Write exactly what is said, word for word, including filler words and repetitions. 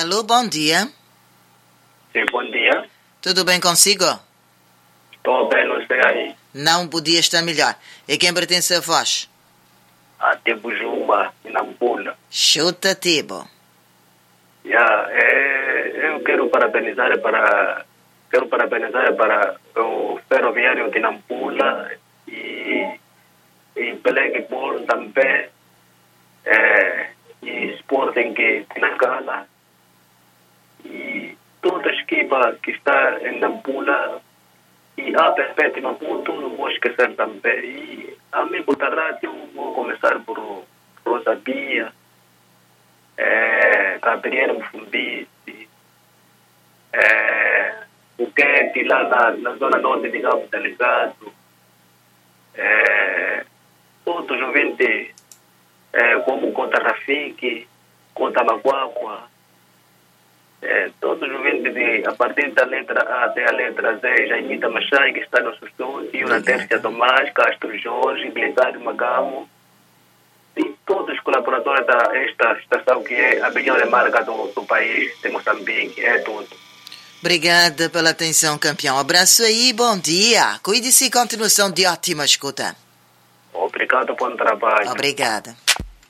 Alô, bom dia. Sim, bom dia. Tudo bem consigo? Estou bem, não sei aí. Não podia estar melhor. E quem pertence a voz? A Tibo Juma, em Nampula. Chuta, Tibo. Yeah, é, eu quero parabenizar para quero parabenizar para o ferroviário de Nampula e e Pelegbol também é, e Sporting de Nacala e toda a equipa que está em Nampula e a Perfeito Maputo, não vou esquecer também. E amigo da rádio, vou começar por Rosa Bia, é, Gabriel Mufumbici, é, o Kete lá na, na zona norte de Cabo Delegado, é, todos os ouvintes, é, como Conta Rafiki, Conta Maguaqua, é, todos os ouvintes de, a partir da letra A até a letra Z, Jaimita Machai, que está no nosso estúdio, na Tércia Tomás, Castro Jorge, Glesário Magamo, e todos os colaboradores desta estação que é a melhor marca do, do país, de Moçambique, é tudo. Obrigada pela atenção, campeão. Abraço aí, bom dia. Cuide-se e continuação de ótima escuta. Obrigado pelo trabalho. Obrigada.